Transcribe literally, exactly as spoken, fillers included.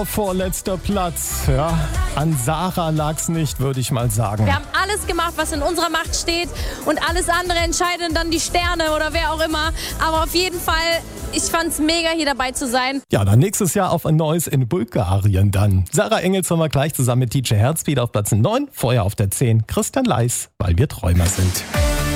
Genau, vorletzter Platz. Ja, an Sarah lag's nicht, würde ich mal sagen. Wir haben alles gemacht, was in unserer Macht steht und alles andere entscheiden dann die Sterne oder wer auch immer. Aber auf jeden Fall, ich fand's mega, hier dabei zu sein. Ja, dann nächstes Jahr auf ein neues in Bulgarien dann. Sarah Engels haben wir gleich zusammen mit D J Herzbeat auf Platz neun, vorher auf der zehn Christian Leis, weil wir Träumer sind.